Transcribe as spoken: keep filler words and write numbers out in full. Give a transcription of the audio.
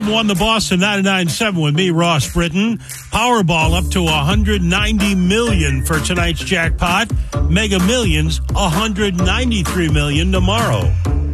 Won the Boston ninety-nine seven with me, Ross Britton. Powerball up to one hundred ninety million dollars for tonight's jackpot. Mega Millions, one hundred ninety-three million dollars tomorrow.